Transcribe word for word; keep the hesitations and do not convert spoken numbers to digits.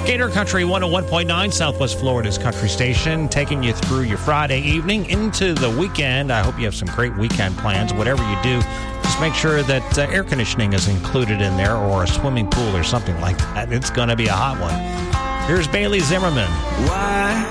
Gator Country one oh one point nine, Southwest Florida's country station, taking you through your Friday evening into the weekend. I hope you have some great weekend plans. Whatever you do, just make sure that uh, air conditioning is included in there, or a swimming pool or something like that. It's going to be a hot one. Here's Bailey Zimmerman. Why